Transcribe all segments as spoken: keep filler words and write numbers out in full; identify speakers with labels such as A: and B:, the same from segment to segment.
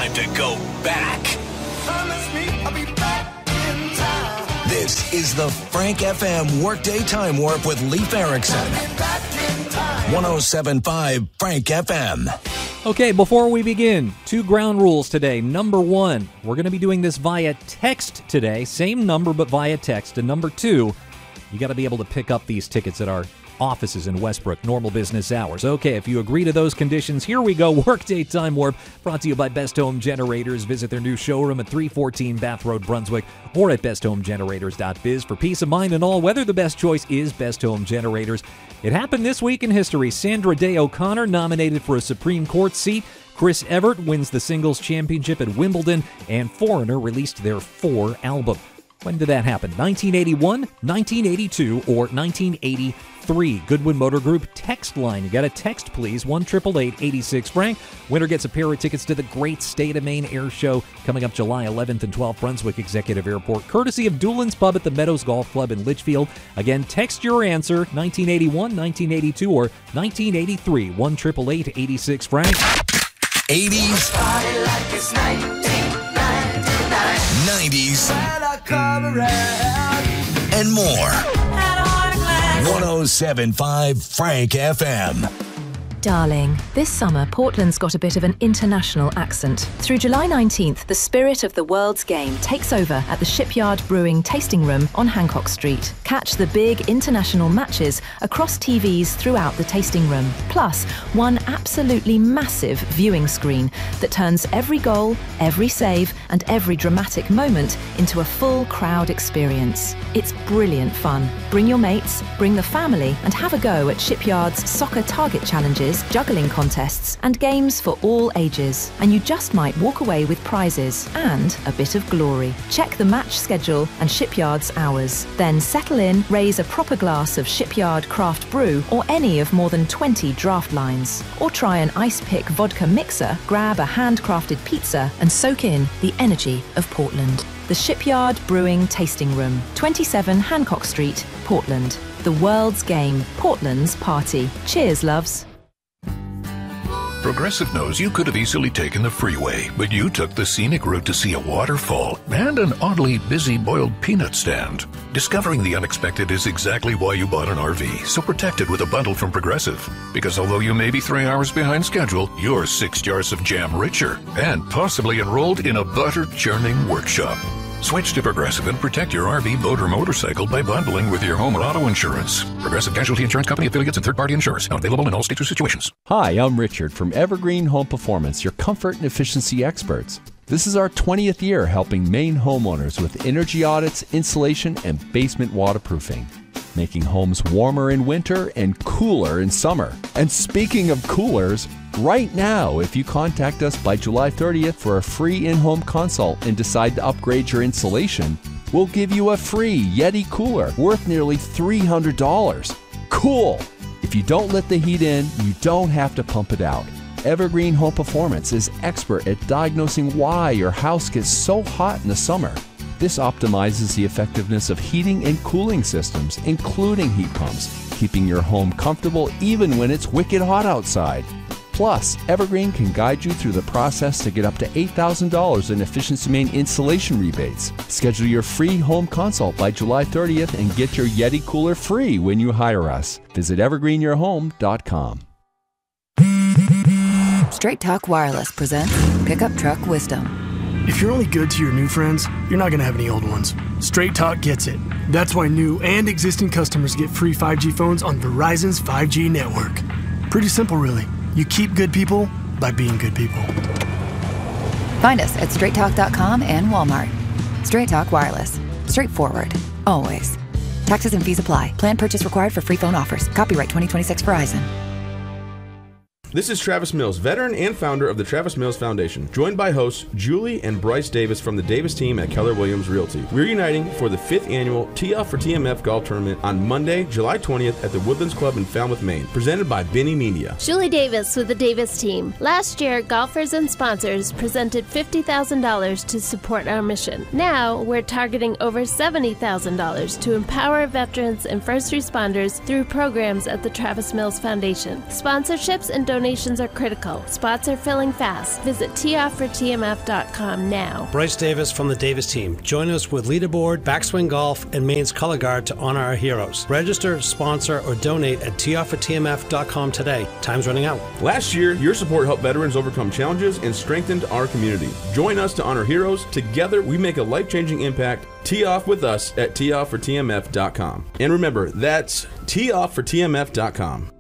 A: time to go back.
B: Promise me I'll be back in time.
A: This is the Frank F M Workday Time Warp with Leif Erikson. one oh seven point five Frank F M.
C: Okay, before we begin, two ground rules today. Number one, we're going to be doing this via text today. Same number, but via text. And number two, you got to be able to pick up these tickets at our offices in Westbrook, normal business hours. Okay, if you agree to those conditions, here we go. Workday Time Warp, brought to you by Best Home Generators. Visit their new showroom at three fourteen Bath Road, Brunswick, or at best home generators dot biz. For peace of mind and all weather, the best choice is Best Home Generators. It happened this week in history. Sandra Day O'Connor nominated for a Supreme Court seat. Chris Evert wins the singles championship at Wimbledon, and Foreigner released their four album. When did that happen? nineteen eighty-one, nineteen eighty-two, or nineteen eighty-three? Goodwin Motor Group text line. You got a text, please. one eight eight eight, eight six Frank. Winner gets a pair of tickets to the Great State of Maine Air Show coming up July eleventh and twelfth, Brunswick Executive Airport, courtesy of Doolin's Pub at the Meadows Golf Club in Litchfield. Again, text your answer, nineteen eighty-one, nineteen eighty-two, or nineteen eighty-three. one eight eight eight, eight six Frank.
A: eighties.
B: Party like it's nineteen ninety-nine.
A: nineties.
B: When I come around.
A: And more. one oh seven point five Frank F M.
D: Darling, this summer Portland's got a bit of an international accent. Through July nineteenth, the spirit of the world's game takes over at the Shipyard Brewing Tasting Room on Hancock Street. Catch the big international matches across T Vs throughout the tasting room. Plus, one absolutely massive viewing screen that turns every goal, every save, and every dramatic moment into a full crowd experience. It's brilliant fun. Bring your mates, bring the family, and have a go at Shipyard's Soccer Target Challenges, juggling contests, and games for all ages. And you just might walk away with prizes and a bit of glory. Check the match schedule and Shipyard's hours. Then settle in, raise a proper glass of Shipyard craft brew or any of more than twenty draft lines. Or try an ice pick vodka mixer, grab a handcrafted pizza, and soak in the energy of Portland. The Shipyard Brewing Tasting Room, twenty-seven Hancock Street, Portland. The world's game, Portland's party. Cheers, loves.
E: Progressive knows you could have easily taken the freeway, but you took the scenic route to see a waterfall and an oddly busy boiled peanut stand. Discovering the unexpected is exactly why you bought an R V, so protect it with a bundle from Progressive. Because although you may be three hours behind schedule, you're six jars of jam richer and possibly enrolled in a butter-churning workshop. Switch to Progressive and protect your R V, boat, or motorcycle by bundling with your home or auto insurance. Progressive Casualty Insurance Company affiliates and third-party insurers. Not available in all states or situations.
F: Hi, I'm Richard from Evergreen Home Performance, your comfort and efficiency experts. This is our twentieth year helping Maine homeowners with energy audits, insulation, and basement waterproofing, making homes warmer in winter and cooler in summer. And speaking of coolers, right now, if you contact us by July thirtieth for a free in-home consult and decide to upgrade your insulation, we'll give you a free Yeti cooler worth nearly three hundred dollars. Cool! If you don't let the heat in, you don't have to pump it out. Evergreen Home Performance is expert at diagnosing why your house gets so hot in the summer. This optimizes the effectiveness of heating and cooling systems, including heat pumps, keeping your home comfortable even when it's wicked hot outside. Plus, Evergreen can guide you through the process to get up to eight thousand dollars in Efficiency Maine insulation rebates. Schedule your free home consult by July thirtieth and get your Yeti cooler free when you hire us. Visit evergreen your home dot com.
G: Straight Talk Wireless presents Pickup Truck Wisdom.
H: If you're only good to your new friends, you're not going to have any old ones. Straight Talk gets it. That's why new and existing customers get free five G phones on Verizon's five G network. Pretty simple, really. You keep good people by being good people.
G: Find us at straight talk dot com and Walmart. Straight Talk Wireless. Straightforward. Always. Taxes and fees apply. Plan purchase required for free phone offers. Copyright twenty twenty-six Verizon.
I: This is Travis Mills, veteran and founder of the Travis Mills Foundation, joined by hosts Julie and Bryce Davis from the Davis team at Keller Williams Realty. We're uniting for the fifth annual Tee Off for T M F golf tournament on Monday, July twentieth at the Woodlands Club in Falmouth, Maine, presented by Benny Media.
J: Julie Davis with the Davis team. Last year, golfers and sponsors presented fifty thousand dollars to support our mission. Now, we're targeting over seventy thousand dollars to empower veterans and first responders through programs at the Travis Mills Foundation. Sponsorships and donations donations are critical. Spots are filling fast. Visit tee off for T M F dot com now.
K: Bryce Davis from the Davis team. Join us with Leaderboard, Backswing Golf, and Maine's Color Guard to honor our heroes. Register, sponsor, or donate at tee off for T M F dot com today. Time's running out.
I: Last year, your support helped veterans overcome challenges and strengthened our community. Join us to honor heroes. Together, we make a life-changing impact. Tee off with us at tee off for T M F dot com. And remember, that's tee off for T M F dot com.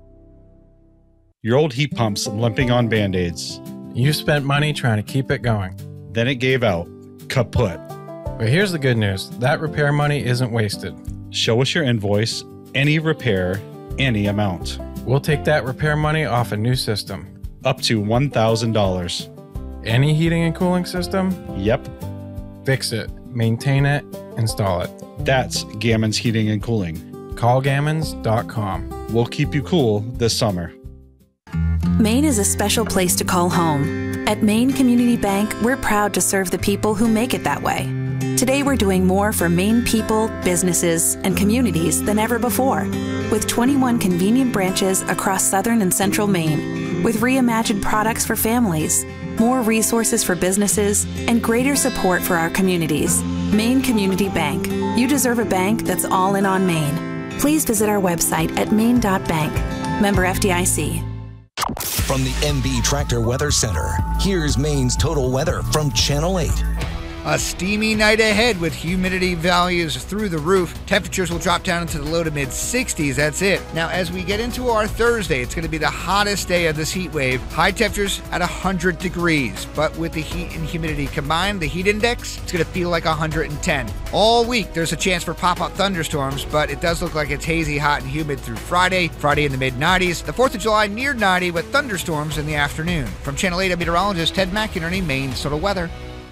L: Your old heat pump's limping on Band-Aids.
M: You spent money trying to keep it going.
L: Then it gave out. Kaput.
M: But here's the good news. That repair money isn't wasted.
L: Show us your invoice, any repair, any amount.
M: We'll take that repair money off a new system.
L: Up to one thousand dollars.
M: Any heating and cooling system?
L: Yep.
M: Fix it, maintain it, install it.
L: That's Gammons Heating and Cooling.
M: Call gammons dot com.
L: We'll keep you cool this summer.
N: Maine is a special place to call home. At Maine Community Bank, we're proud to serve the people who make it that way. Today we're doing more for Maine people, businesses, and communities than ever before. With twenty-one convenient branches across southern and central Maine, with reimagined products for families, more resources for businesses, and greater support for our communities. Maine Community Bank. You deserve a bank that's all in on Maine. Please visit our website at maine dot bank. Member F D I C.
A: From the M B Tractor Weather Center, here's Maine's total weather from Channel eight.
O: A steamy night ahead with humidity values through the roof. Temperatures will drop down into the low to mid sixties. That's it. Now, as we get into our Thursday, it's going to be the hottest day of this heat wave. High temperatures at one hundred degrees. But with the heat and humidity combined, the heat index, it's going to feel like one hundred ten. All week, there's a chance for pop-up thunderstorms, but it does look like it's hazy, hot, and humid through Friday. Friday in the mid nineties. The fourth of July near ninety with thunderstorms in the afternoon. From Channel eight, I'm meteorologist Ted McInerney, Maine's Total Weather.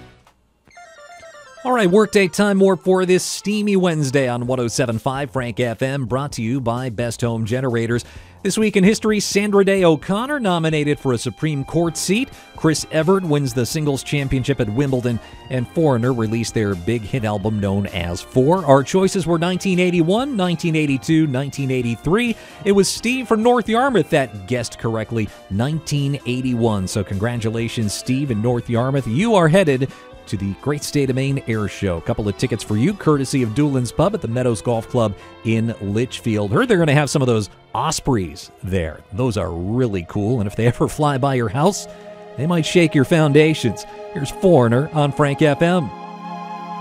C: All right, workday time more for this steamy Wednesday on one oh seven point five Frank F M, brought to you by Best Home Generators. This week in history, Sandra Day O'Connor nominated for a Supreme Court seat. Chris Evert wins the singles championship at Wimbledon, and Foreigner released their big hit album known as Four. Our choices were nineteen eighty-one, nineteen eighty-two, nineteen eighty-three. It was Steve from North Yarmouth that guessed correctly, nineteen eighty-one. So congratulations, Steve in North Yarmouth. You are headed to the Great State of Maine Air Show. A couple of tickets for you, courtesy of Doolin's Pub at the Meadows Golf Club in Litchfield. Heard they're going to have some of those Ospreys there. Those are really cool, and if they ever fly by your house, they might shake your foundations. Here's Foreigner on Frank F M.